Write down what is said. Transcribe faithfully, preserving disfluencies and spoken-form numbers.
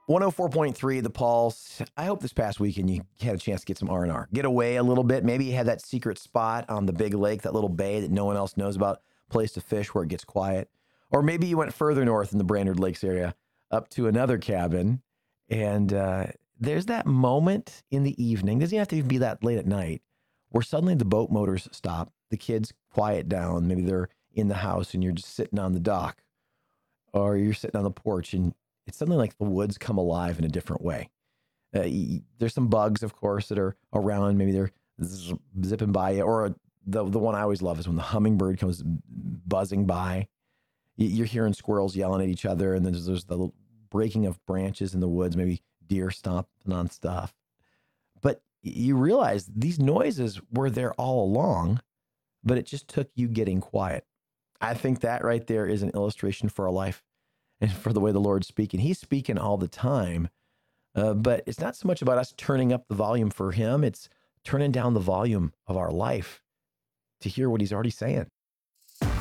one oh four point three, The Pulse. I hope this past weekend you had a chance to get some R and R. Get away a little bit. Maybe you had that secret spot on the big lake, that little bay that no one else knows about, place to fish where it gets quiet. Or maybe you went further north in the Brainerd Lakes area up to another cabin. And uh, there's that moment in the evening, doesn't even have to even be that late at night, where suddenly the boat motors stop, the kids quiet down. Maybe they're in the house and you're just sitting on the dock, or you're sitting on the porch, and it's suddenly like the woods come alive in a different way. Uh, y- there's some bugs, of course, that are around. Maybe they're zzz- zipping by you. Or the the one I always love is when the hummingbird comes buzzing by. Y- You're hearing squirrels yelling at each other, and then there's, there's the little breaking of branches in the woods. Maybe deer stomping on stuff. But you realize these noises were there all along, but it just took you getting quiet. I think that right there is an illustration for our life and for the way the Lord's speaking. He's speaking all the time, uh, but it's not so much about us turning up the volume for him. It's turning down the volume of our life to hear what he's already saying.